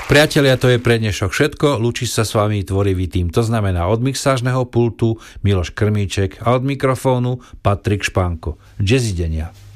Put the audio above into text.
Priatelia, to je pre dnešok všetko. Lúči sa s vami tvorivý tým. To znamená od mixážneho pultu Miloš Krmíček a od mikrofónu Patrik Špánko. Jazzidenia.